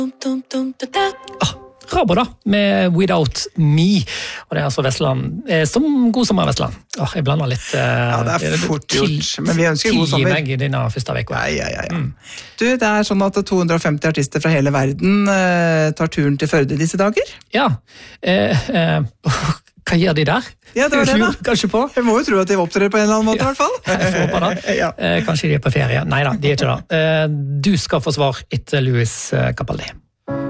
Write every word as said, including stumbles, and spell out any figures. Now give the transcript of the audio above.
Ah, Rabo da, med Without Me. Og det er altså Vestland, eh, som god sommer Vestland. Ah, jeg blander litt. Eh, Ja, det er fort gjort, men vi ønsker god sommer. Tilgi meg i denne første veka. Ja, ja, ja, ja. Mm. Du, det er sånn at to hundre og femti artister fra hele verden eh, tar turen til Førde disse dager. Ja, eh, eh, hva gjør de der? Ja, det var det da. Kanskje på? Jeg må jo tro at de opptrer på en eller annen måte, i hvert fall. Jeg får håpe det. Ja. Eh, kanskje de er på ferie. Neida, de er ikke det. Eh, du skal få svar etter Louis Capaldi.